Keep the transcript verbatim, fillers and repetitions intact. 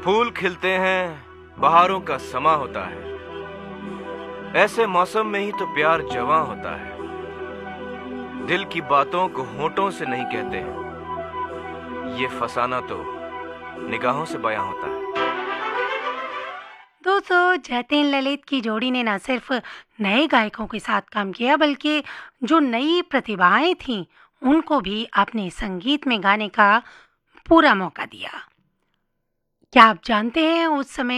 फूल खिलते हैं, बहारों का समा होता है। ऐसे मौसम में ही तो प्यार जवां होता है। दिल की बातों को होठों से नहीं कहते हैं, ये फसाना तो निगाहों से बयां होता है। दोस्तों, जतिन ललित की जोड़ी ने न सिर्फ नए गायकों के साथ काम किया, बल्कि जो नई प्रतिभाएं थीं उनको भी अपने संगीत में गाने का पूरा मौका दिया। क्या आप जानते हैं उस समय